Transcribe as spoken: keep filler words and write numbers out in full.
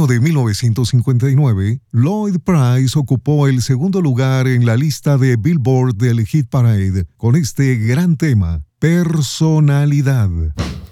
año de mil novecientos cincuenta y nueve, Lloyd Price ocupó el segundo lugar en la lista de Billboard del Hit Parade con este gran tema, Personalidad.